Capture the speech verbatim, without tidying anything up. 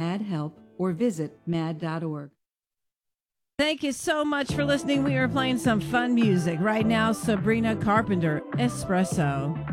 MAD help or visit mad dot org. Thank you so much for listening. We are playing some fun music right now. Sabrina Carpenter, Espresso.